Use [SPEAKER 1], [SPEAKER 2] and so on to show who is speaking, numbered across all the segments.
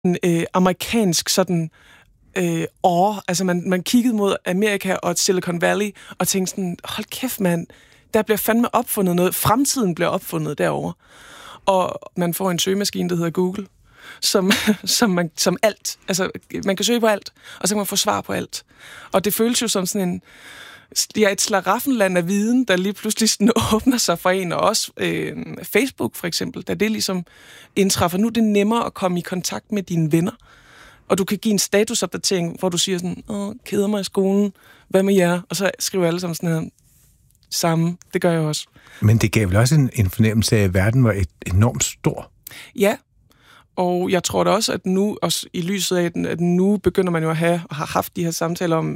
[SPEAKER 1] amerikansk sådan altså man kiggede mod Amerika og Silicon Valley og tænkte sådan, hold kæft mand, der bliver fandme opfundet noget. Fremtiden bliver opfundet derovre. Og man får en søgemaskine, der hedder Google, som alt. Altså, man kan søge på alt, og så kan man få svar på alt. Og det føles jo som sådan et slaraffenland af viden, der lige pludselig sådan åbner sig for en, og også Facebook for eksempel, da det ligesom indtræffer. Nu er det nemmere at komme i kontakt med dine venner, og du kan give en statusopdatering, hvor du siger sådan, keder mig i skolen, hvad med jer? Og så skriver alle sammen sådan her, samme, det gør jeg også.
[SPEAKER 2] Men det gav vel også en fornemmelse af, at verden var enormt stor?
[SPEAKER 1] Ja, og jeg tror da også, at nu, også i lyset af, at nu begynder man jo at have, og har haft de her samtaler om,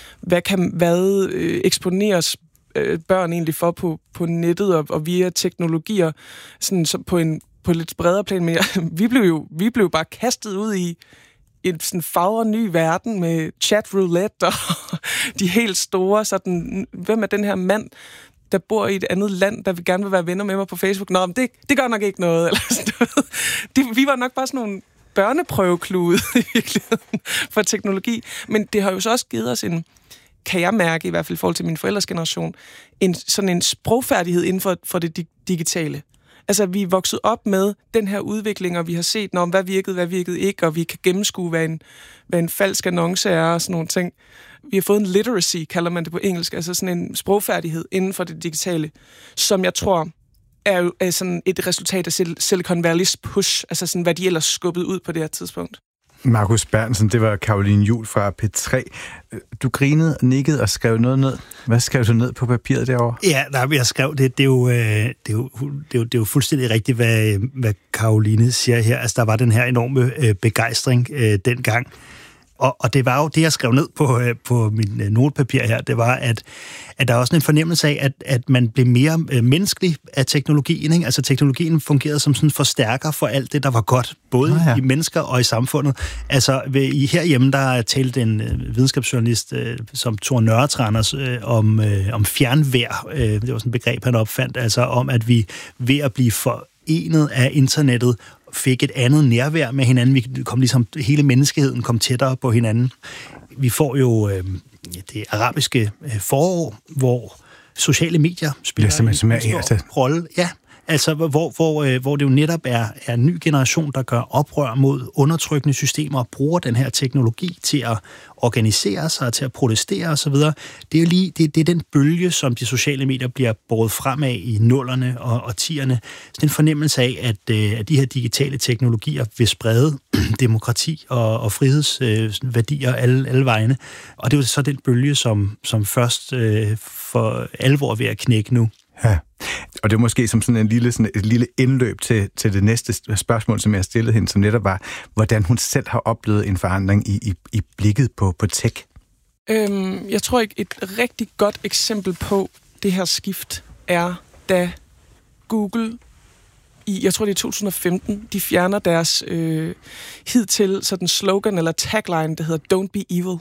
[SPEAKER 1] hvad eksponeres børn egentlig for på nettet og via teknologier, sådan så på lidt bredere plan. Men vi blev bare kastet ud i en sådan farver ny verden med chat roulette og de helt store, sådan, hvem er den her mand, der bor i et andet land, der gerne vil være venner med mig på Facebook? Nå, men det gør nok ikke noget. Eller sådan. Vi var nok bare sådan nogle børneprøveklude i virkeligheden for teknologi. Men det har jo så også givet os kan jeg mærke, i hvert fald i forhold til min forældres generation, sådan en sprogfærdighed inden for det digitale. Altså, vi er vokset op med den her udvikling, og vi har set, hvad virkede ikke, og vi kan gennemskue, hvad en falsk annonce er, og sådan nogle ting. Vi har fået en literacy, kalder man det på engelsk, altså sådan en sprogfærdighed inden for det digitale, som jeg tror er sådan et resultat af Silicon Valley's push, altså sådan, hvad de ellers skubbede ud på det her tidspunkt.
[SPEAKER 2] Markus Berntsen, det var Caroline Juhl fra P3. Du grinede og nikkede og skrev noget ned. Hvad skrev du ned på papiret derovre?
[SPEAKER 3] Ja, jeg skrev det. Det er jo fuldstændig rigtigt, hvad Caroline siger her. Altså, der var den her enorme begejstring dengang. Og det var jo det, jeg skrev ned på min notepapir her, det var, at der er også en fornemmelse af, at man blev mere menneskelig af teknologien. Ikke? Altså teknologien fungerede som sådan en forstærker for alt det, der var godt, både i mennesker og i samfundet. Altså herhjemme, der talte en videnskabsjournalist som Thor Nørretranders om fjernvejr. Det var sådan et begreb, han opfandt, altså om, at vi ved at blive forenet af internettet, fik et andet nærvær med hinanden. Vi kom ligesom, hele menneskeheden kom tættere på hinanden. Vi får jo det arabiske forår, hvor sociale medier spiller en stor rolle. Ja, altså hvor det jo netop er en ny generation, der gør oprør mod undertrykkende systemer og bruger den her teknologi til at organisere sig, til at protestere osv. Det er den bølge, som de sociale medier bliver båret fremad i 00'erne og 10'erne. Så en fornemmelse af, at de her digitale teknologier vil sprede demokrati og frihedsværdier alle vegne. Og det er jo så den bølge, som først for alvor er ved at knække nu.
[SPEAKER 2] Ja, og det er måske som sådan et lille indløb til det næste spørgsmål, som jeg stillede hende, som netop var, hvordan hun selv har oplevet en forandring i blikket på tech.
[SPEAKER 1] Jeg tror ikke, et rigtig godt eksempel på det her skift er, da Google jeg tror det er 2015, de fjerner deres hidtil sådan slogan eller tagline, der hedder Don't be evil.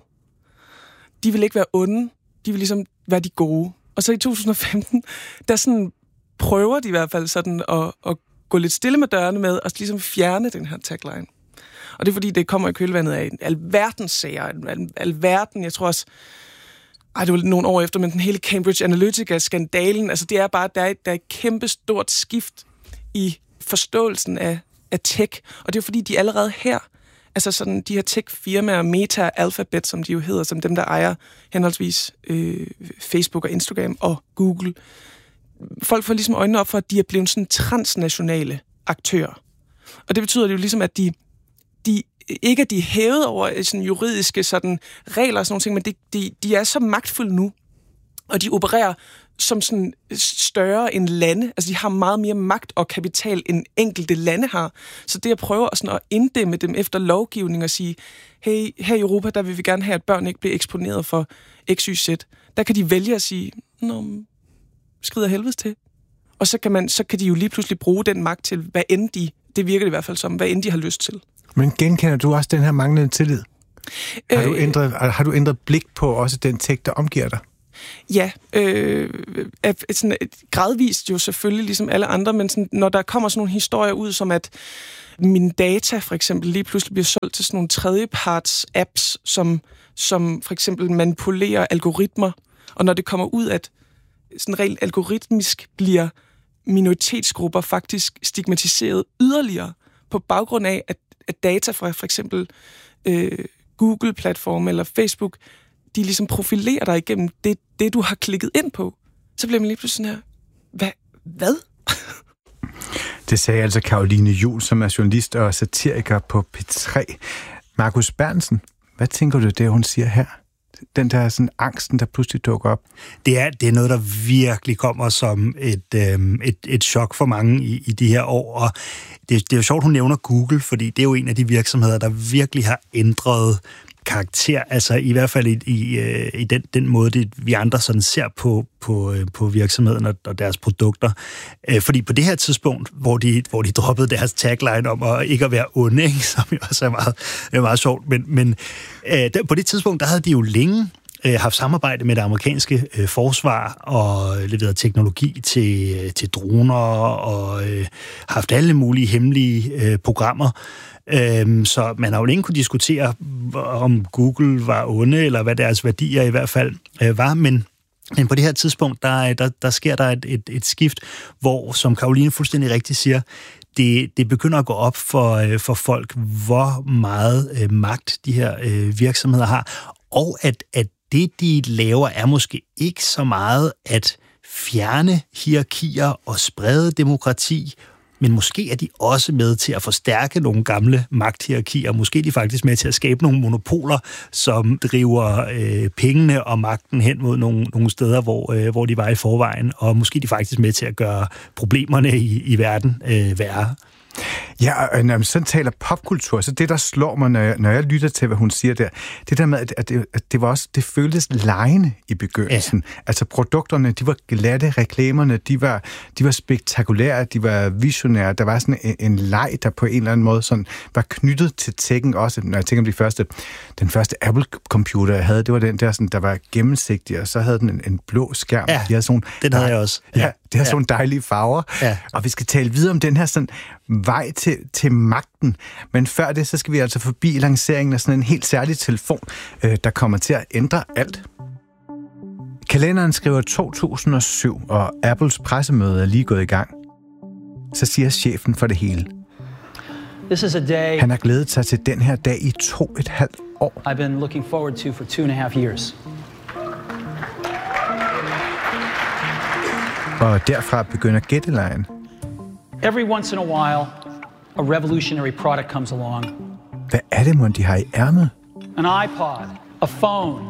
[SPEAKER 1] De vil ikke være onde, de vil ligesom være de gode. Og så i 2015, der sådan prøver de i hvert fald sådan at gå lidt stille med dørene med, og ligesom fjerne den her tagline. Og det er fordi, det kommer i kølvandet af alverdens sager, alverden, jeg tror også, det var nogle år efter, men den hele Cambridge Analytica-skandalen, altså det er bare, der er et kæmpe stort skift i forståelsen af tech, og det er fordi, de allerede her, altså sådan de her tech-firmaer, Meta og Alphabet, som de jo hedder, som dem, der ejer henholdsvis Facebook og Instagram og Google. Folk får ligesom øjnene op for, at de er blevet sådan transnationale aktører. Og det betyder jo ligesom, at de ikke at de er hævet over sådan juridiske sådan regler og sådan nogle ting, men de er så magtfulde nu, og de opererer som sådan større end lande. Altså, de har meget mere magt og kapital, end enkelte lande har. Så det, jeg prøver sådan at inddæmme dem efter lovgivning og sige, hey, her i Europa, der vil vi gerne have, at børn ikke bliver eksponeret for XYZ. Der kan de vælge at sige, skrider helvedes til. Og så kan de jo lige pludselig bruge den magt til, hvad end det virker i hvert fald som, hvad end de har lyst til.
[SPEAKER 2] Men genkender du også den her manglende tillid? Har du ændret blik på også den tech, der omgiver dig?
[SPEAKER 1] Ja, sådan gradvist jo selvfølgelig, ligesom alle andre, men sådan, når der kommer sådan nogle historier ud, som at mine data for eksempel lige pludselig bliver solgt til sådan nogle tredjeparts apps, som for eksempel manipulerer algoritmer, og når det kommer ud, at sådan rent algoritmisk bliver minoritetsgrupper faktisk stigmatiseret yderligere på baggrund af, at data fra for eksempel Google-platform eller Facebook, de ligesom profilerer dig igennem det, du har klikket ind på. Så bliver man lige pludselig sådan her, hvad?
[SPEAKER 2] Det sagde altså Caroline Juhl, som er journalist og satiriker på P3. Markus Berntsen, hvad tænker du det, hun siger her? Den der sådan angsten, der pludselig dukker op.
[SPEAKER 3] Det er noget, der virkelig kommer som et chok for mange i de her år. Og det er jo sjovt, hun nævner Google, fordi det er jo en af de virksomheder, der virkelig har ændret karakter, altså i hvert fald i den måde, vi andre sådan ser på virksomheden og deres produkter. Fordi på det her tidspunkt, hvor de droppede deres tagline om at ikke at være onde, ikke, som jo også er meget sjovt, men på det tidspunkt, der havde de jo længe haft samarbejde med det amerikanske forsvar og leveret teknologi til droner og haft alle mulige hemmelige programmer. Så man har jo længe kunne diskutere, om Google var onde, eller hvad deres værdier i hvert fald var, men på det her tidspunkt, der sker der et skift, hvor, som Caroline fuldstændig rigtigt siger, det begynder at gå op for folk, hvor meget magt de her virksomheder har, og at det, de laver, er måske ikke så meget at fjerne hierarkier og sprede demokrati, men måske er de også med til at forstærke nogle gamle magthierarkier. Måske er de faktisk med til at skabe nogle monopoler, som driver pengene og magten hen mod nogle steder, hvor de var i forvejen. Og måske er de faktisk med til at gøre problemerne i verden værre.
[SPEAKER 2] Ja, og når man sådan taler popkultur, så det, der slår mig, når jeg lytter til, hvad hun siger der, det der med, at det var også, det føltes legende i begyndelsen. Ja. Altså produkterne, de var glatte, reklamerne, de var spektakulære, de var visionære. Der var sådan en leg, der på en eller anden måde sådan var knyttet til tekken også. Når jeg tænker om den første Apple-computer, jeg havde, det var den der, sådan, der var gennemsigtig, og så havde den en blå skærm.
[SPEAKER 3] Ja,
[SPEAKER 2] de havde sådan,
[SPEAKER 3] den havde jeg også.
[SPEAKER 2] Ja, det har sådan nogle dejlige farver. Ja. Og vi skal tale videre om den her sådan vej til magten. Men før det, så skal vi altså forbi lanceringen af sådan en helt særlig telefon, der kommer til at ændre alt. Kalenderen skriver 2007, og Apples pressemøde er lige gået i gang. Så siger chefen for det hele.
[SPEAKER 4] This is a day
[SPEAKER 2] han har glædet sig til den her dag i 2,5 år.
[SPEAKER 4] I've been looking forward to for 2.5 years.
[SPEAKER 2] Og derfra begynder gættelejen.
[SPEAKER 4] Every once in a while, a revolutionary product comes along.
[SPEAKER 2] Hvad er det, mon de har i ærmet?
[SPEAKER 4] An iPod, a phone,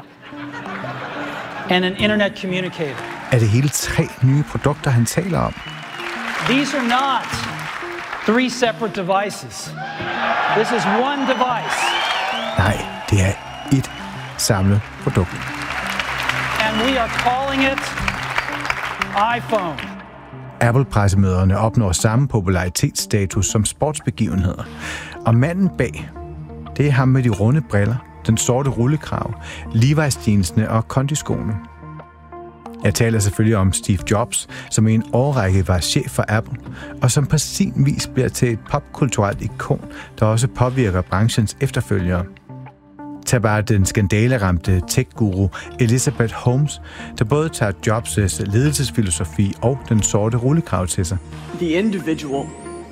[SPEAKER 4] and an internet communicator.
[SPEAKER 2] Er det hele 3 nye produkter, han taler om?
[SPEAKER 4] These are not 3 separate devices. This is one device.
[SPEAKER 2] Nej, det er et samlet produkt.
[SPEAKER 4] And we are calling it iPhone.
[SPEAKER 2] Apple-pressemøderne opnår samme popularitetsstatus som sportsbegivenheder. Og manden bag, det er ham med de runde briller, den sorte rullekrav, Levi's-jeansene og kondiskoene. Jeg taler selvfølgelig om Steve Jobs, som i en årrække var chef for Apple, og som på sin vis bliver til et popkulturelt ikon, der også påvirker branchens efterfølgere. Tag bare den skandaleramte tech-guru Elizabeth Holmes, der både tager Jobs' ledelsesfilosofi og den sorte rullekrav til sig.
[SPEAKER 5] The individual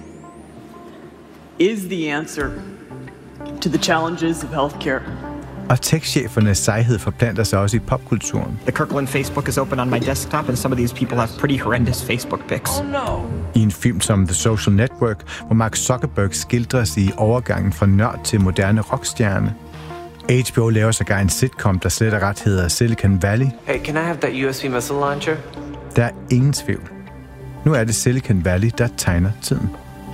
[SPEAKER 5] is the answer to the challenges of healthcare.
[SPEAKER 2] Og tech-chefernes sejhed forplanter sig også i popkulturen.
[SPEAKER 6] The Kirkland Facebook is open on my desktop, and some of these people have pretty horrendous Facebook pics.
[SPEAKER 5] Oh no!
[SPEAKER 2] I en film som The Social Network, hvor Mark Zuckerberg skildres i overgangen fra nørd til moderne rockstjerne. HBO laver sågar en sitcom, der slet og ret hedder Silicon Valley.
[SPEAKER 7] Hey, can I have that USB missile launcher?
[SPEAKER 2] Der er ingen tvivl. Nu er det Silicon Valley, der tegner tiden.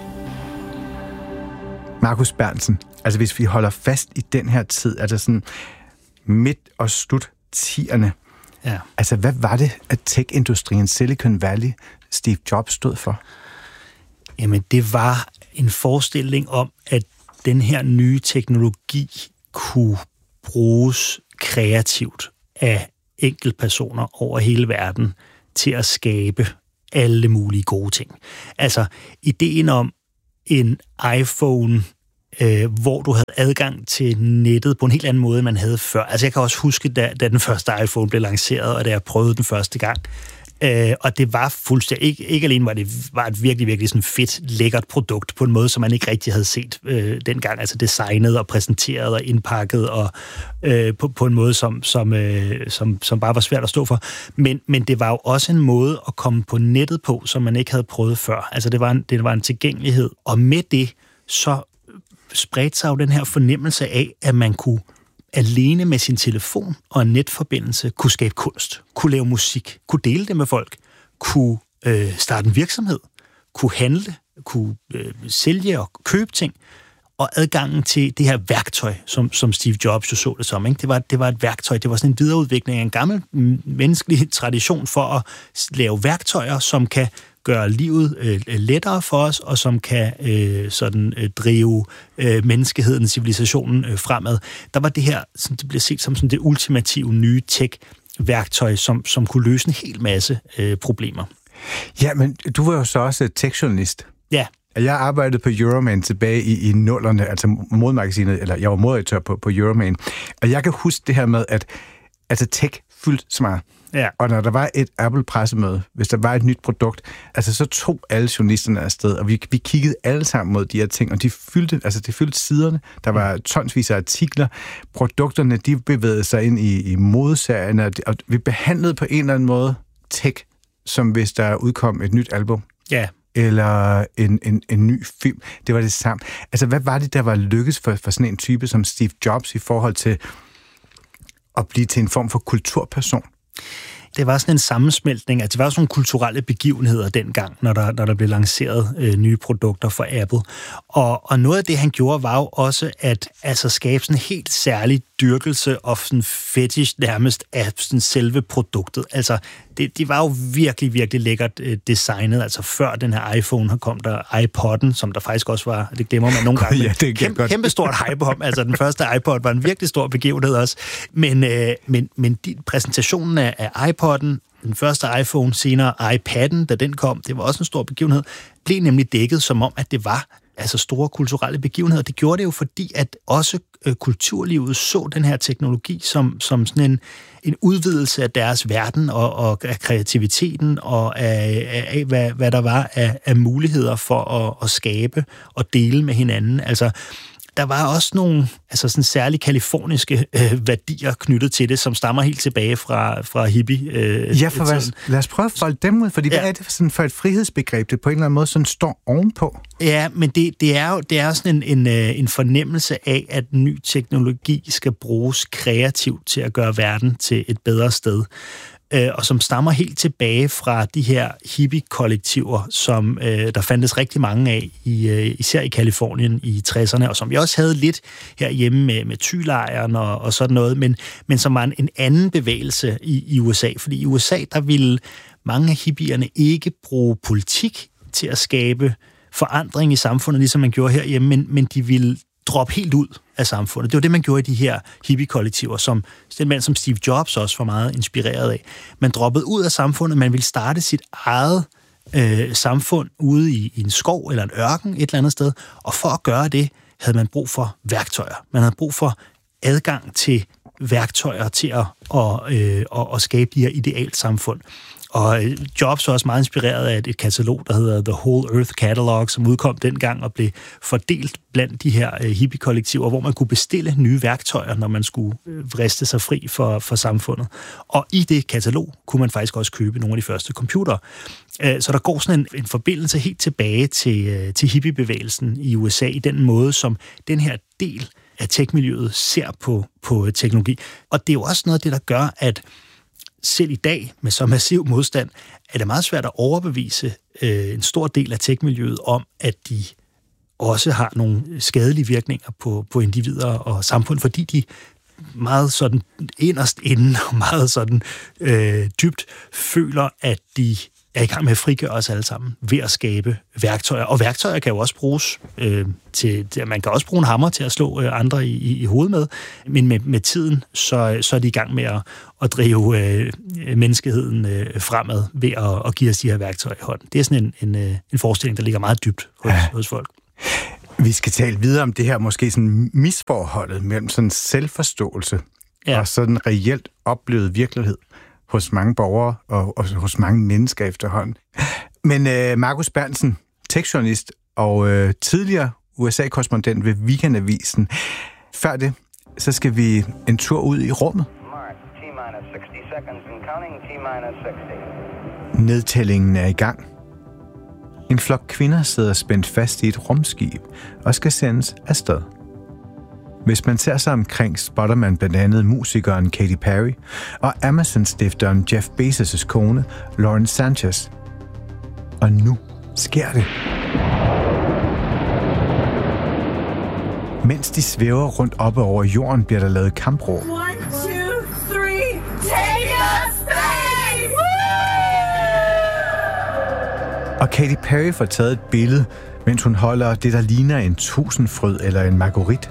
[SPEAKER 2] Markus Berntsen, altså hvis vi holder fast i den her tid, altså sådan midt og slut 10'erne.
[SPEAKER 3] Ja.
[SPEAKER 2] Altså hvad var det, at tech-industrien Silicon Valley, Steve Jobs stod for?
[SPEAKER 3] Jamen det var en forestilling om, at den her nye teknologi kunne bruges kreativt af enkeltpersoner over hele verden til at skabe alle mulige gode ting. Altså, ideen om en iPhone, hvor du havde adgang til nettet på en helt anden måde, end man havde før. Altså, jeg kan også huske, da den første iPhone blev lanceret, og da jeg prøvede den første gang. Og det var fuldstændig... Ikke alene var et virkelig, virkelig sådan fedt, lækkert produkt på en måde, som man ikke rigtig havde set dengang. Altså designet og præsenteret og indpakket og på en måde, som bare var svært at stå for. Men det var jo også en måde at komme på nettet på, som man ikke havde prøvet før. Altså det var en tilgængelighed. Og med det, så spredte sig jo den her fornemmelse af, at man kunne alene med sin telefon og en netforbindelse kunne skabe kunst, kunne lave musik, kunne dele det med folk, kunne starte en virksomhed, kunne handle, kunne sælge og købe ting, og adgangen til det her værktøj, som Steve Jobs jo så det som. Ikke? Det var et værktøj, det var sådan en videreudvikling af en gammel menneskelig tradition for at lave værktøjer, som kan gøre livet lettere for os, og som kan drive menneskeheden, civilisationen fremad. Der var det her, som det blev set som det ultimative nye tech-værktøj, som kunne løse en hel masse problemer.
[SPEAKER 2] Ja, men du var jo så også tech-journalist.
[SPEAKER 3] Ja.
[SPEAKER 2] Jeg arbejdede på Euroman tilbage i 00'erne, altså modemagasinet, eller jeg var moderedaktør på Euroman, og jeg kan huske det her med, at altså tech fyldte så meget.
[SPEAKER 3] Ja.
[SPEAKER 2] Og når der var et Apple-pressemøde, hvis der var et nyt produkt, altså så tog alle journalisterne afsted, og vi kiggede alle sammen mod de her ting, og de fyldte siderne. Der var tonsvis af artikler. Produkterne, de bevægede sig ind i modeserierne, og vi behandlede på en eller anden måde tech, som hvis der udkom et nyt album.
[SPEAKER 3] Ja.
[SPEAKER 2] Eller en ny film. Det var det samme. Altså, hvad var det, der var lykkes for sådan en type som Steve Jobs i forhold til at blive til en form for kulturperson?
[SPEAKER 3] Det var sådan en sammensmeltning, altså det var sådan nogle kulturelle begivenheder dengang, når der blev lanceret nye produkter for Apple. Og noget af det, han gjorde, var jo også at skabe sådan en helt særlig dyrkelse og sådan fetish nærmest af sådan selve produktet. Altså, det var jo virkelig, virkelig lækkert designet. Altså før den her iPhone kom der iPod'en, som der faktisk også var, det glemmer man nogle gange.
[SPEAKER 2] Ja, det
[SPEAKER 3] kæmpe stort hype om. Altså den første iPod var en virkelig stor begivenhed også. Men præsentationen af iPod'en, den første iPhone, senere iPad'en, da den kom, det var også en stor begivenhed, blev nemlig dækket som om, at det var store kulturelle begivenheder. Det gjorde det jo, fordi at også kulturlivet så den her teknologi som sådan en udvidelse af deres verden og af kreativiteten og af hvad der var af muligheder for at skabe og dele med hinanden. Altså, der var også nogle sådan særlige kaliforniske værdier knyttet til det, som stammer helt tilbage fra hippie.
[SPEAKER 2] Ja, for lad os prøve at folde dem ud, fordi hvad er det sådan for et frihedsbegreb, det på en eller anden måde sådan står ovenpå? Ja,
[SPEAKER 3] men det er sådan en fornemmelse af, at ny teknologi skal bruges kreativt til at gøre verden til et bedre sted. Og som stammer helt tilbage fra de her hippie-kollektiver, som der fandtes rigtig mange af, især i Kalifornien i 60'erne, og som vi også havde lidt herhjemme med Thylejren og sådan noget, men som var en anden bevægelse i USA. Fordi i USA, der ville mange af hippierne ikke bruge politik til at skabe forandring i samfundet, ligesom man gjorde herhjemme, men de ville droppe helt ud af samfundet. Det var det, man gjorde i de her hippie-kollektiver, som den mand som Steve Jobs også var meget inspireret af. Man droppede ud af samfundet, man ville starte sit eget samfund ude i en skov eller en ørken et eller andet sted, og for at gøre det, havde man brug for værktøjer. Man havde brug for adgang til værktøjer til at skabe de her idealsamfund. Og Jobs var også meget inspireret af et katalog, der hedder The Whole Earth Catalog, som udkom dengang og blev fordelt blandt de her hippie-kollektiver, hvor man kunne bestille nye værktøjer, når man skulle vriste sig fri for samfundet. Og i det katalog kunne man faktisk også købe nogle af de første computere. Så der går sådan en forbindelse helt tilbage til hippiebevægelsen i USA i den måde, som den her del af tech-miljøet ser på teknologi. Og det er jo også noget af det, der gør, at selv i dag, med så massiv modstand, er det meget svært at overbevise en stor del af tech-miljøet om, at de også har nogle skadelige virkninger på individer og samfund, fordi de meget sådan inderst inden og meget sådan dybt føler, at de er i gang med at frigøre os alle sammen ved at skabe værktøjer. Og værktøjer kan jo også bruges til man kan også bruge en hammer til at slå andre i hovedet med, men med tiden, så er de i gang med at drive menneskeheden fremad ved at give os de her værktøjer i hånden. Det er sådan en forestilling, der ligger meget dybt hos folk.
[SPEAKER 2] Vi skal tale videre om det her måske sådan misforholdet mellem sådan selvforståelse og sådan reelt oplevet virkelighed hos mange borgere og hos mange mennesker efterhånden. Men Markus Berntsen, tekstjournalist og tidligere USA-korrespondent ved Weekendavisen. Før det, så skal vi en tur ud i rummet. Nedtællingen er i gang. En flok kvinder sidder spændt fast i et rumskib og skal sendes afsted. Hvis man ser sig omkring, spotter man blandt andet musikeren Katy Perry og Amazon-stifteren Jeff Bezos' kone, Lauren Sanchez. Og nu sker det. Mens de svæver rundt oppe over jorden, bliver der lavet kampråb. 1, 2, 3, take us space! Og Katy Perry får taget et billede, mens hun holder det, der ligner en tusindfryd eller en marguerit.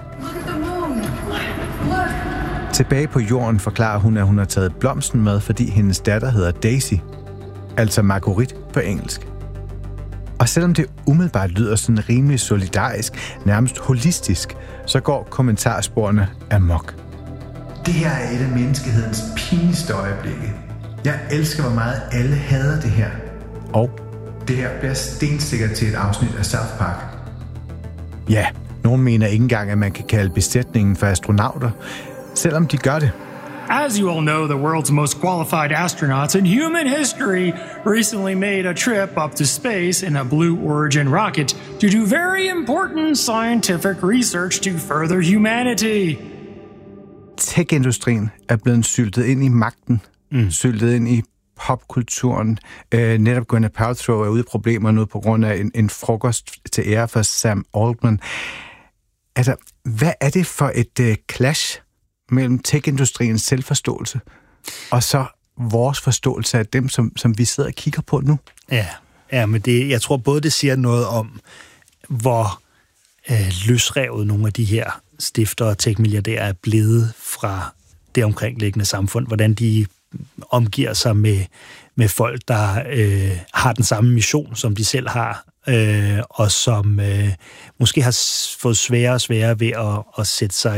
[SPEAKER 2] Tilbage på jorden forklarer hun, at hun har taget blomsten med, fordi hendes datter hedder Daisy, altså marguerit på engelsk. Og selvom det umiddelbart lyder sådan rimelig solidarisk, nærmest holistisk, så går kommentarsporene amok. Det her er et af menneskehedens pinligste øjeblikke. Jeg elsker, hvor meget alle hader det her. Og det her bliver stensikkert til et afsnit af South Park. Ja, nogen mener ikke engang, at man kan kalde besætningen for astronauter, selvom de gør det.
[SPEAKER 8] As you all know, the world's most qualified astronauts in human history recently made a trip up to space in a Blue Origin rocket to do very important scientific research to further humanity.
[SPEAKER 2] Tech-industrien er blevet syltet ind i magten, syltet ind i popkulturen. Netop Gwyneth Paltrow er ude i problemer nu på grund af en frokost til ære for Sam Altman. Altså, hvad er det for et clash mellem tech-industriens selvforståelse og så vores forståelse af dem, som vi sidder og kigger på nu?
[SPEAKER 3] Ja, men jeg tror både det siger noget om, hvor løsrevet nogle af de her stiftere og tech-milliardærer er blevet fra det omkringliggende samfund, hvordan de omgiver sig med folk, der har den samme mission, som de selv har, og som måske har fået sværere og sværere ved at sætte sig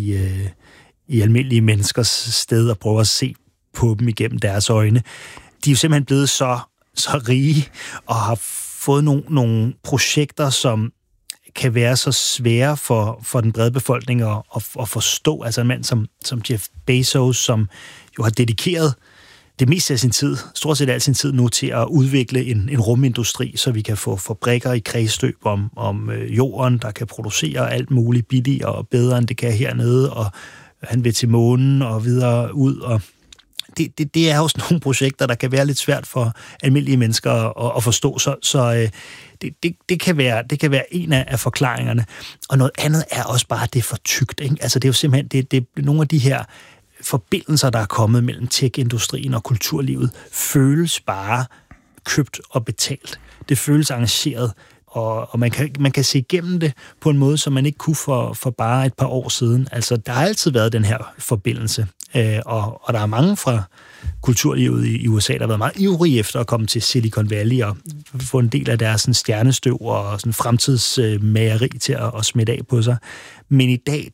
[SPEAKER 3] i almindelige menneskers sted og prøve at se på dem igennem deres øjne. De er jo simpelthen blevet så rige og har fået nogle projekter, som kan være så svære for den brede befolkning at forstå. Altså en mand som Jeff Bezos, som jo har dedikeret det meste af sin tid, stort set al sin tid nu, til at udvikle en rumindustri, så vi kan få fabrikker i kredsløb om jorden, der kan producere alt muligt billigere og bedre, end det kan hernede, og han vil til månen og videre ud, og det er jo sådan nogle projekter, der kan være lidt svært for almindelige mennesker at forstå, så det kan være en af forklaringerne. Og noget andet er også bare, at det er for tykt, ikke? Altså det er jo simpelthen, det er nogle af de her forbindelser, der er kommet mellem tech-industrien og kulturlivet, føles bare købt og betalt. Det føles arrangeret, og man kan se igennem det på en måde, som man ikke kunne for bare et par år siden. Altså, der har altid været den her forbindelse, og der er mange fra kulturlivet i USA, der har været meget ivrige efter at komme til Silicon Valley og få en del af deres sådan, stjernestøv og sådan, fremtidsmageri til at smitte af på sig. Men i dag,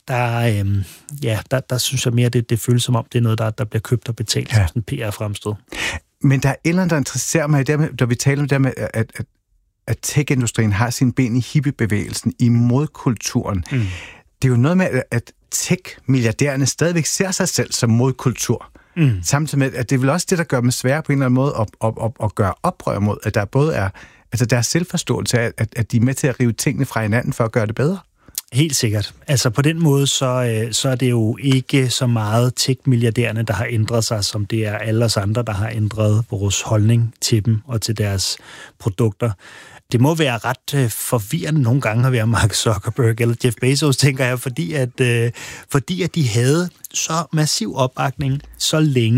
[SPEAKER 3] der synes jeg mere, det føles som om, det er noget, der bliver købt og betalt som sådan PR-fremstød. Men
[SPEAKER 2] der er et eller andet, der interesserer mig, da vi taler om det med, at tech-industrien har sin ben i hippiebevægelsen, i modkulturen. Det er jo noget med, at tech-milliardærerne stadigvæk ser sig selv som modkultur. Samtidig med, at det er vel også det, der gør dem svære på en eller anden måde at gøre oprør mod, at der både er altså deres selvforståelse af, at de er med til at rive tingene fra hinanden for at gøre det bedre.
[SPEAKER 3] Helt sikkert. Altså på den måde, så er det jo ikke så meget tech-milliardærerne, der har ændret sig, som det er alle os andre, der har ændret vores holdning til dem og til deres produkter. Det må være ret forvirrende nogle gange at være Mark Zuckerberg eller Jeff Bezos, tænker jeg, fordi at de havde så massiv opbakning så længe,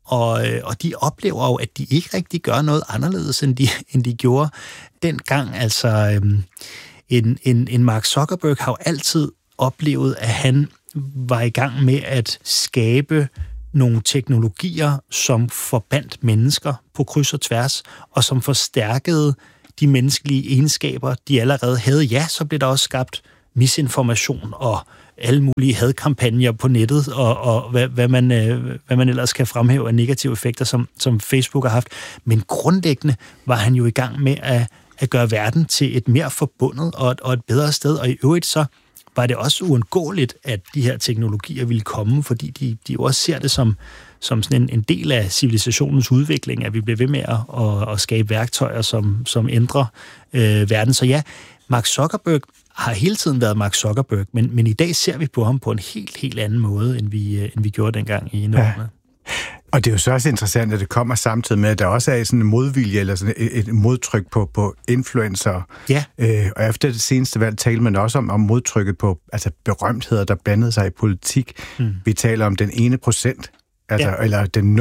[SPEAKER 3] og de oplever jo, at de ikke rigtig gør noget anderledes, end de gjorde dengang. Altså, en Mark Zuckerberg har jo altid oplevet, at han var i gang med at skabe nogle teknologier, som forbandt mennesker på kryds og tværs, og som forstærkede de menneskelige egenskaber, de allerede havde. Ja, så blev der også skabt misinformation og alle mulige hadkampagner på nettet, og hvad man ellers kan fremhæve af negative effekter, som Facebook har haft. Men grundlæggende var han jo i gang med at gøre verden til et mere forbundet og et bedre sted, og i øvrigt så var det også uundgåeligt, at de her teknologier ville komme, fordi de jo også ser det som sådan en del af civilisationens udvikling, at vi bliver ved med at skabe værktøjer, som ændrer verden. Så ja, Mark Zuckerberg har hele tiden været Mark Zuckerberg, men i dag ser vi på ham på en helt anden måde, end vi gjorde dengang i 90'erne. Ja.
[SPEAKER 2] Og det er jo så også interessant, at det kommer samtidig med, at der også er sådan en modvilje, eller sådan et modtryk på influencer. Ja. Og efter det seneste valg talte man også om modtrykket på altså berømtheder, der blandede sig i politik. Vi taler om den 1%, altså, eller den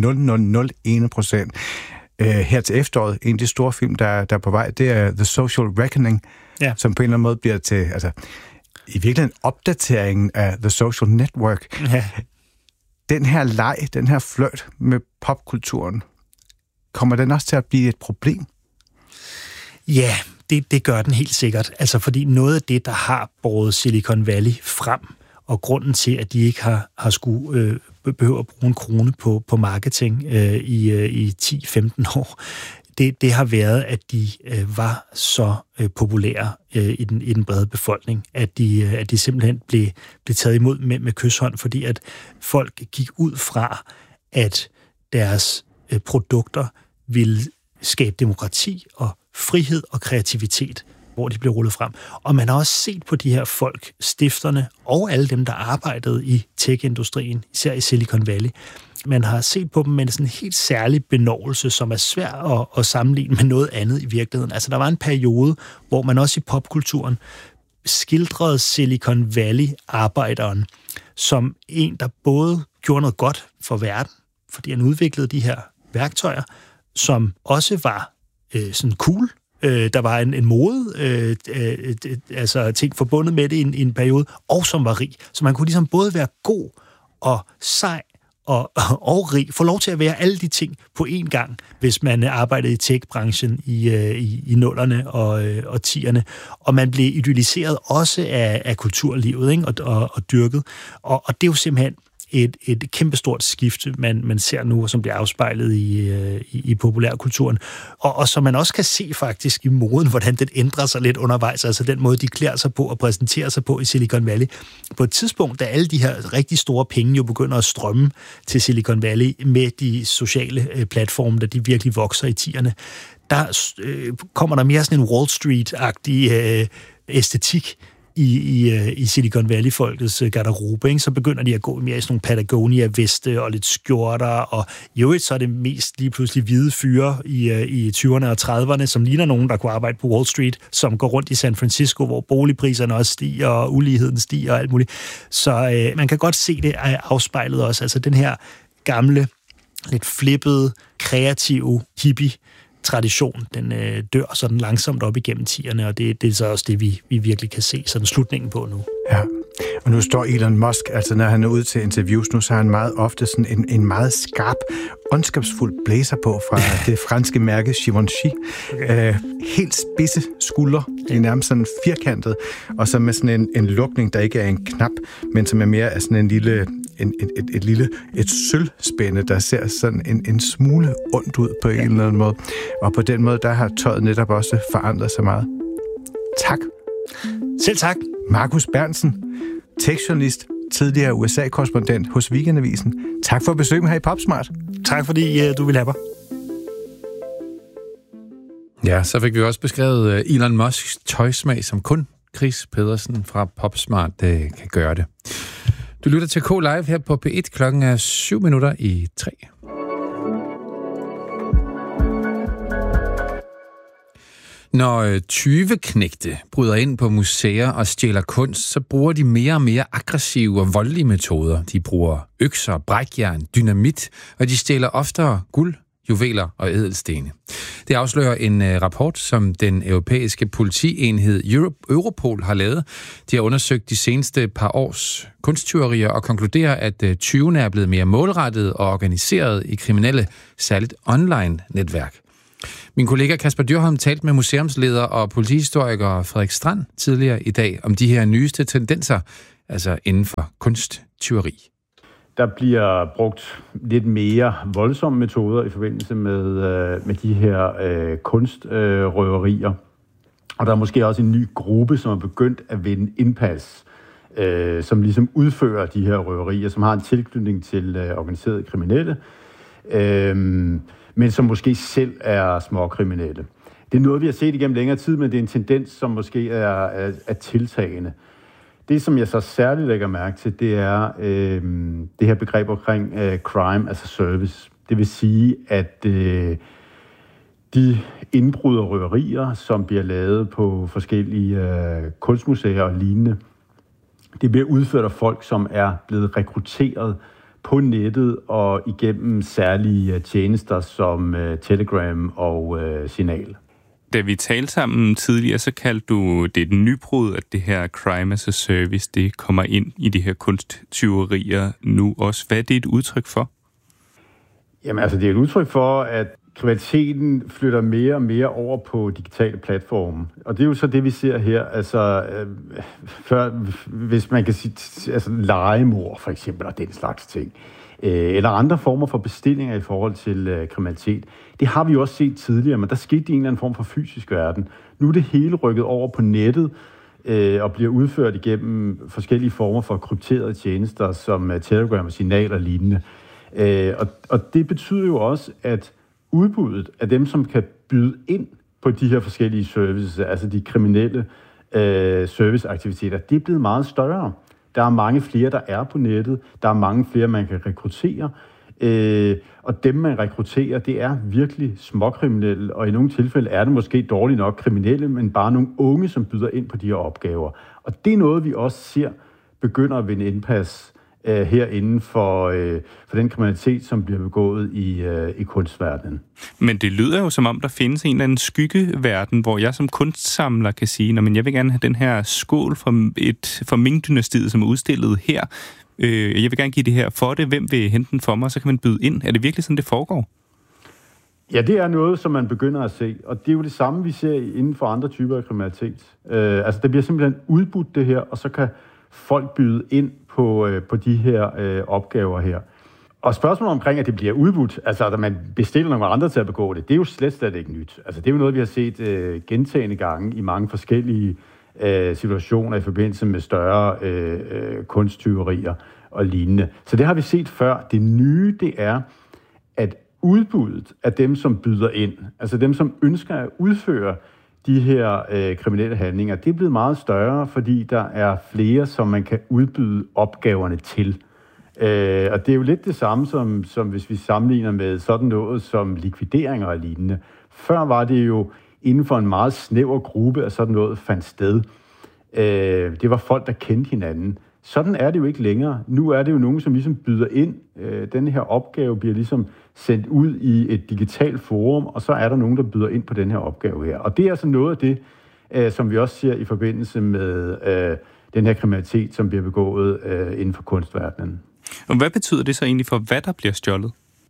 [SPEAKER 2] 0,0001%. Her til efteråret, en af de store film, der er på vej, det er The Social Reckoning, som på en eller anden måde bliver til, altså i virkeligheden opdateringen af The Social Network. Ja. Den her leg, den her flirt med popkulturen, kommer den også til at blive et problem?
[SPEAKER 3] Ja, det gør den helt sikkert. Altså fordi noget af det, der har båret Silicon Valley frem, og grunden til, at de ikke har skulle behøve at bruge en krone på marketing i 10-15 år, det har været, at de var så populære i den brede befolkning, at de simpelthen blev taget imod med kyshånd, fordi at folk gik ud fra, at deres produkter ville skabe demokrati og frihed og kreativitet, hvor de blev rullet frem. Og man har også set på de her folk, stifterne og alle dem, der arbejdede i tech-industrien, især i Silicon Valley. Man har set på dem med en sådan helt særlig benovelse, som er svær at sammenligne med noget andet i virkeligheden. Altså, der var en periode, hvor man også i popkulturen skildrede Silicon Valley-arbejderen som en, der både gjorde noget godt for verden, fordi han udviklede de her værktøjer, som også var sådan cool. Der var en mode, altså ting forbundet med det i en periode, og som var rig. Så man kunne ligesom både være god og sej og rig, få lov til at være alle de ting på én gang, hvis man arbejdede i tech-branchen i 0'erne og 10'erne. Og man blev idealiseret også af kulturlivet, ikke? Og dyrket. Og det er jo simpelthen et kæmpestort skift, man ser nu, som bliver afspejlet i populærkulturen. Og som man også kan se faktisk i moden, hvordan den ændrer sig lidt undervejs, altså den måde, de klæder sig på og præsenterer sig på i Silicon Valley. På et tidspunkt, da alle de her rigtig store penge jo begynder at strømme til Silicon Valley med de sociale platforme, der de virkelig vokser i 10'erne, der kommer der mere sådan en Wall Street-agtig æstetik i Silicon Valley-folkets garderobe, ikke? Så begynder de at gå mere i sådan nogle Patagonia-veste og lidt skjorter, og i øvrigt så er det mest lige pludselig hvide fyre i 20'erne og 30'erne, som ligner nogen, der kunne arbejde på Wall Street, som går rundt i San Francisco, hvor boligpriserne også stiger, og uligheden stiger og alt muligt. Så man kan godt se det afspejlet også. Altså den her gamle, lidt flippede, kreative hippie tradition, den dør sådan langsomt op igennem 10'erne, og det er så også det, vi virkelig kan se sådan slutningen på nu.
[SPEAKER 2] Ja, og nu står Elon Musk, altså når han er ude til interviews nu, så har han meget ofte sådan en meget skarp, ondskabsfuld blæser på fra det franske mærke Givenchy. Okay. Helt spidse skuldre, det er nærmest sådan firkantet, og så med sådan en lukning, der ikke er en knap, men som er mere af sådan en lille et sølvspænde, der ser sådan en smule ondt ud på en eller anden måde. Og på den måde, der har tøjet netop også forandret sig meget. Tak.
[SPEAKER 3] Selv tak.
[SPEAKER 2] Markus Berntsen, tekstjournalist, tidligere USA-korrespondent hos Weekendavisen. Tak for besøget her i PopSmart.
[SPEAKER 3] Tak fordi du ville have mig.
[SPEAKER 9] Ja, så fik vi også beskrevet Elon Musks tøjsmag, som kun Chris Pedersen fra PopSmart kan gøre det. Du lytter til K-Live her på P1. Klokken er 7:07. Når tyveknægte bryder ind på museer og stjæler kunst, så bruger de mere og mere aggressive og voldelige metoder. De bruger økser, brækjern, dynamit, og de stjæler oftere guld, juveler og ædelstene. Det afslører en rapport, som den europæiske politienhed Europol har lavet. De har undersøgt de seneste par års kunsttyverier og konkluderer, at tyvene er blevet mere målrettet og organiseret i kriminelle, særligt online-netværk. Min kollega Kasper Dyrholm talte med museumsleder og politihistoriker Frederik Strand tidligere i dag om de her nyeste tendenser, altså inden for kunsttyveri.
[SPEAKER 10] Der bliver brugt lidt mere voldsomme metoder i forbindelse med de her kunstrøverier. Og der er måske også en ny gruppe, som er begyndt at vinde indpas, som ligesom udfører de her røverier, som har en tilknytning til organiserede kriminelle, men som måske selv er småkriminelle. Det er noget, vi har set igennem længere tid, men det er en tendens, som måske er tiltagende. Det, som jeg så særligt lægger mærke til, det er det her begreb omkring crime as a service. Det vil sige, at de indbrud og røverier, som bliver lavet på forskellige kunstmuseer og lignende, det bliver udført af folk, som er blevet rekrutteret på nettet og igennem særlige tjenester som Telegram og Signal.
[SPEAKER 11] Da vi talte sammen tidligere, så kaldte du det et nybrud, at det her crime as a service, det kommer ind i de her kunsttyverier nu også. Hvad er det et udtryk for?
[SPEAKER 10] Jamen altså, det er et udtryk for, at kriminaliteten flytter mere og mere over på digitale platforme. Og det er jo så det, vi ser her. Altså, hvis man kan sige, altså legemord for eksempel, og den slags ting, eller andre former for bestillinger i forhold til kriminalitet. Det har vi jo også set tidligere, men der skete i en eller anden form for fysisk verden. Nu er det hele rykket over på nettet og bliver udført igennem forskellige former for krypterede tjenester, som Telegram og Signal og lignende. Og det betyder jo også, at udbuddet af dem, som kan byde ind på de her forskellige services, altså de kriminelle serviceaktiviteter, det er blevet meget større. Der er mange flere, der er på nettet. Der er mange flere, man kan rekruttere. Og dem, man rekrutterer, det er virkelig småkriminelle. Og i nogle tilfælde er det måske dårligt nok kriminelle, men bare nogle unge, som byder ind på de her opgaver. Og det er noget, vi også ser begynder at vinde indpas herinde for den kriminalitet, som bliver begået i kunstverdenen. Men det lyder jo, som om der findes en eller anden skyggeverden, hvor jeg som kunstsamler kan sige, men jeg vil gerne have den her skål fra Ming-dynastiet, som er udstillet her. Jeg vil gerne give det her for det. Hvem vil hente den for mig? Så kan man byde ind. Er det virkelig sådan, det foregår? Ja, det er noget, som man begynder at se. Og det er jo det samme, vi ser inden for andre typer af kriminalitet. Altså, det bliver simpelthen udbudt det her, og så kan folk byde ind på de her opgaver her. Og spørgsmålet omkring, at det bliver udbudt, altså at man bestiller nogle andre til at begå det, det er jo slet ikke nyt. Altså det er jo noget, vi har set gentagne gange i mange forskellige situationer i forbindelse med større kunsttyverier og lignende. Så det har vi set før. Det nye, det er, at udbuddet af dem, som byder ind, altså dem, som ønsker at udføre de her kriminelle handlinger, det er blevet meget større, fordi der er flere, som man kan udbyde opgaverne til. Og det er jo lidt det samme, som hvis vi sammenligner med sådan noget som likvideringer og lignende. Før var det jo inden for en meget snæver gruppe, at sådan noget fandt sted. Det var folk, der kendte hinanden. Sådan er det jo ikke længere. Nu er det jo nogen, som ligesom byder ind. Den her opgave bliver ligesom sendt ud i et digitalt forum, og så er der nogen, der byder ind på den her opgave her. Og det er altså noget af det, som vi også ser i forbindelse med den her kriminalitet, som bliver begået inden for kunstverdenen.
[SPEAKER 11] Og hvad betyder det så egentlig for, hvad der bliver stjålet?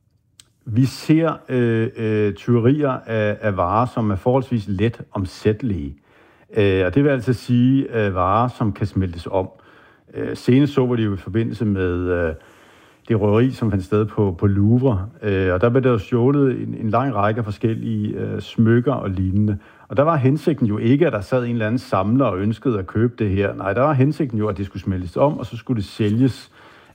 [SPEAKER 10] Vi ser tyverier af varer, som er forholdsvis let omsættelige. Og det vil altså sige varer, som kan smeltes om. Senest så var det jo i forbindelse med det røveri, som fandt sted på Louvre. Og der blev der jo stjålet en lang række af forskellige smykker og lignende. Og der var hensigten jo ikke, at der sad en eller anden samler og ønskede at købe det her. Nej, der var hensigten jo, at det skulle smeltes om, og så skulle det sælges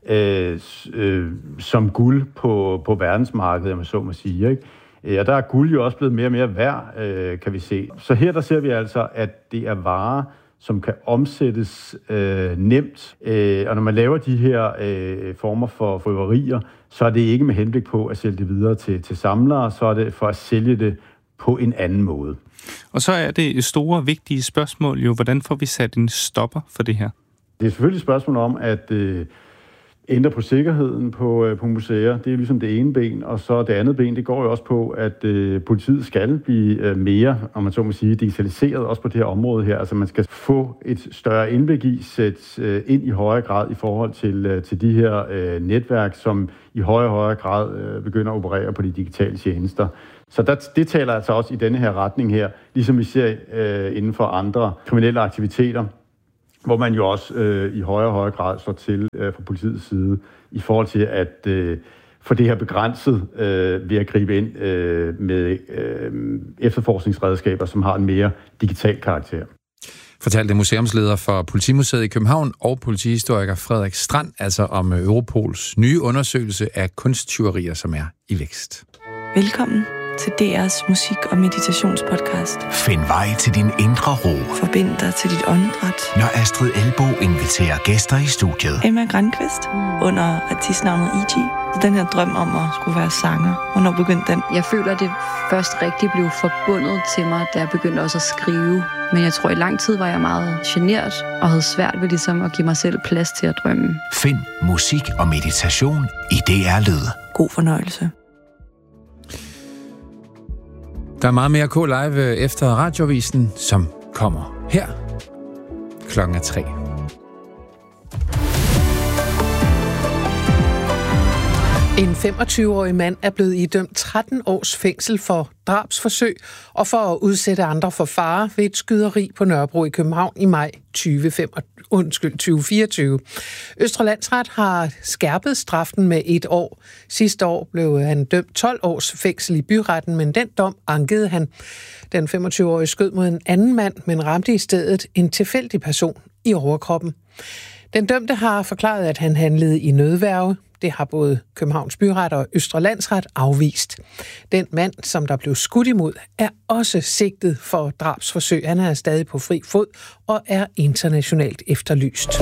[SPEAKER 10] som guld på verdensmarkedet, man så må sige, ikke? Og der er guld jo også blevet mere og mere værd, kan vi se. Så her der ser vi altså, at det er varer, som kan omsættes nemt. Og når man laver de her former for røverier, så er det ikke med henblik på at sælge det videre til samlere, så er det for at sælge det på en anden måde.
[SPEAKER 11] Og så er det store, vigtige spørgsmål jo, hvordan får vi sat en stopper for det her?
[SPEAKER 10] Det er selvfølgelig et spørgsmål om at ændre på sikkerheden på museer. Det er ligesom det ene ben, og så det andet ben, det går jo også på, at politiet skal blive mere, om man så må sige, digitaliseret også på det her område her. Altså man skal få et større indblik i, sætte ind i højere grad i forhold til de her netværk, som i højere grad begynder at operere på de digitale tjenester. Så det taler altså også i denne her retning her, ligesom vi ser inden for andre kriminelle aktiviteter, hvor man jo også i højere grad står til fra politiets side i forhold til at få det her begrænset ved at gribe ind med efterforskningsredskaber, som har en mere digital karakter.
[SPEAKER 9] Fortalte museumsleder for Politimuseet i København og politihistoriker Frederik Strand, altså om Europols nye undersøgelse af kunsttyverier, som er i vækst.
[SPEAKER 12] Velkommen til DR's musik- og meditationspodcast.
[SPEAKER 13] Find vej til din indre ro.
[SPEAKER 12] Forbind dig til dit åndedræt.
[SPEAKER 13] Når Astrid Elbo inviterer gæster i studiet.
[SPEAKER 12] Emma Grandqvist under artistnavnet E.G. Den her drøm om at skulle være sanger. Hvornår begyndte den?
[SPEAKER 14] Jeg føler, at det først rigtig blev forbundet til mig, da jeg begyndte også at skrive. Men jeg tror, i lang tid var jeg meget genert og havde svært ved ligesom at give mig selv plads til at drømme.
[SPEAKER 13] Find musik og meditation i DR Lyd.
[SPEAKER 12] God fornøjelse.
[SPEAKER 9] Der er meget mere K-Live efter Radioavisen, som kommer her klokken 3.
[SPEAKER 15] En 25-årig mand er blevet idømt 13 års fængsel for drabsforsøg og for at udsætte andre for fare ved et skyderi på Nørrebro i København i maj 2024. Østre Landsret har skærpet straffen med 1 år. Sidste år blev han dømt 12 års fængsel i byretten, men den dom ankede han. Den 25-årige skød mod en anden mand, men ramte i stedet en tilfældig person i overkroppen. Den dømte har forklaret, at han handlede i nødværge. Det har både Københavns Byret og Østre Landsret afvist. Den mand, som der blev skudt imod, er også sigtet for drabsforsøg. Han er stadig på fri fod og er internationalt efterlyst.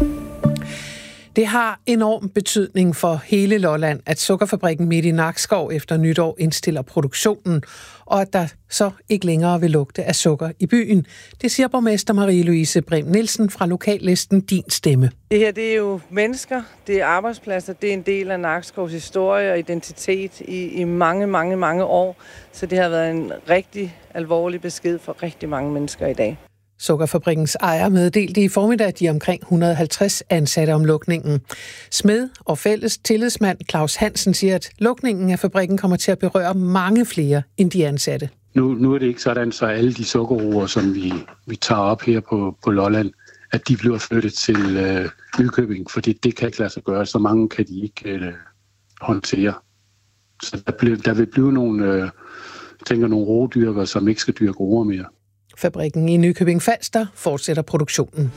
[SPEAKER 15] Det har enorm betydning for hele Lolland, at sukkerfabrikken midt i Nakskov efter nytår indstiller produktionen, og at der så ikke længere vil lugte af sukker i byen. Det siger borgmester Marie-Louise Brim Nielsen fra lokallisten Din Stemme.
[SPEAKER 16] Det her, det er jo mennesker, det er arbejdspladser, det er en del af Nakskovs historie og identitet i mange år. Så det har været en rigtig alvorlig besked for rigtig mange mennesker i dag.
[SPEAKER 15] Sukkerfabrikkens ejer meddelte i formiddag de omkring 150 ansatte om lukningen. Smed og fælles tillidsmand Claus Hansen siger, at lukningen af fabrikken kommer til at berøre mange flere end de ansatte.
[SPEAKER 17] Nu er det ikke sådan, så alle de sukkerroer, som vi tager op her på Lolland, at de bliver flyttet til Nykøbing, fordi det kan ikke lade sig gøre. Så mange kan de ikke håndtere. Så der vil blive nogle rådyrker, som ikke skal dyrke roer mere.
[SPEAKER 15] Fabrikken i Nykøbing Falster fortsætter produktionen.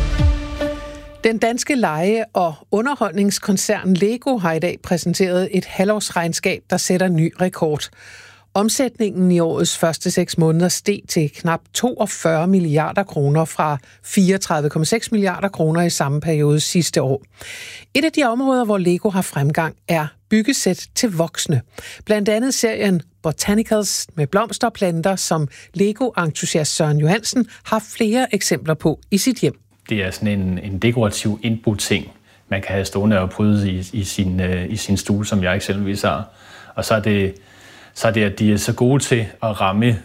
[SPEAKER 15] Den danske lege- og underholdningskoncern Lego har i dag præsenteret et halvårsregnskab, der sætter ny rekord. Omsætningen i årets første 6 måneder steg til knap 42 milliarder kroner fra 34,6 milliarder kroner i samme periode sidste år. Et af de områder, hvor Lego har fremgang, er byggesæt til voksne. Blandt andet serien Botanicals med blomsterplanter, som Lego-entusiast Søren Johansen har flere eksempler på i sit hjem.
[SPEAKER 18] Det er sådan en dekorativ indbo-ting, man kan have stående og pryde i sin stue, som jeg eksempelvis har. Og så er det, at de er så gode til at ramme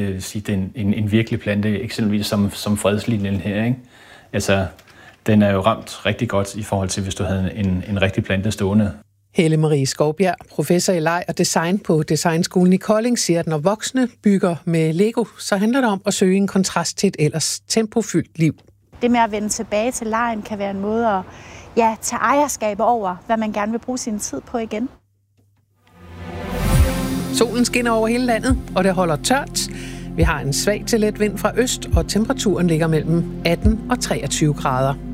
[SPEAKER 18] en virkelig plante, eksempelvis som fredslinjen her. Ikke? Altså, den er jo ramt rigtig godt i forhold til, hvis du havde en rigtig plante stående.
[SPEAKER 15] Helle Marie Skovbjerg, professor i leg og design på Designskolen i Kolding, siger, at når voksne bygger med Lego, så handler det om at søge en kontrast til et ellers tempofyldt liv.
[SPEAKER 19] Det med at vende tilbage til legen kan være en måde at tage ejerskab over, hvad man gerne vil bruge sin tid på igen.
[SPEAKER 15] Solen skinner over hele landet, og det holder tørt. Vi har en svag til let vind fra øst, og temperaturen ligger mellem 18 og 23 grader.